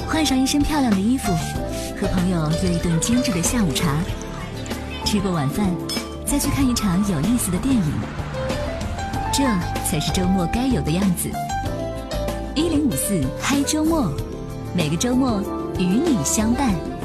换上一身漂亮的衣服，和朋友约一顿精致的下午茶，吃过晚饭，再去看一场有意思的电影，这才是周末该有的样子。1054嗨周末，每个周末与你相伴。